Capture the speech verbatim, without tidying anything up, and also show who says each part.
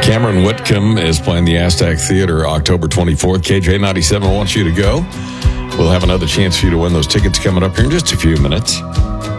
Speaker 1: Cameron Whitcomb is playing the Aztec Theater October twenty-fourth. K J ninety-seven wants you to go. We'll have another chance for you to win those tickets coming up here in just a few minutes.